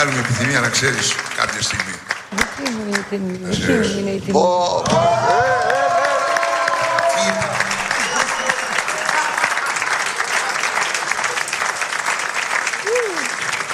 μεγάλη μου επιθυμία να ξέρεις κάποια στιγμή. Δεν είναι η τιμή.